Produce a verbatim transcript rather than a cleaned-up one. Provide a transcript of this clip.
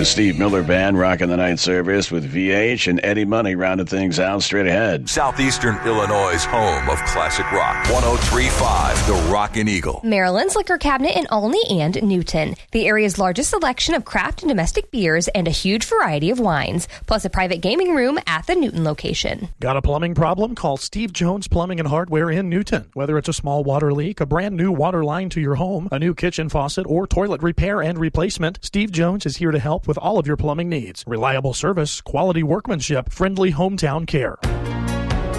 The Steve Miller Band rocking the night service with V H and Eddie Money rounded things out straight ahead. Southeastern Illinois' home of classic rock. one oh three point five, The Rockin' Eagle. Maryland's liquor cabinet in Olney and Newton. The area's largest selection of craft and domestic beers and a huge variety of wines, plus a private gaming room at the Newton location. Got a plumbing problem? Call Steve Jones Plumbing and Hardware in Newton. Whether it's a small water leak, a brand new water line to your home, a new kitchen faucet, or toilet repair and replacement, Steve Jones is here to help with all of your plumbing needs. Reliable service, quality workmanship, friendly hometown care.